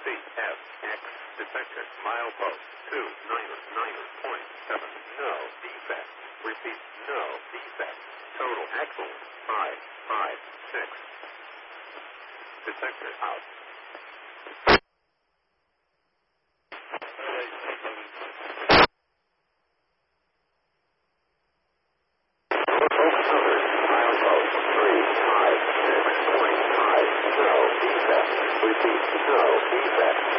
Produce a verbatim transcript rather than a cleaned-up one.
C F X detected. Milepost two niner niner point seven. No defect. Repeat, no defect. Total excellent. five five six. Detector out.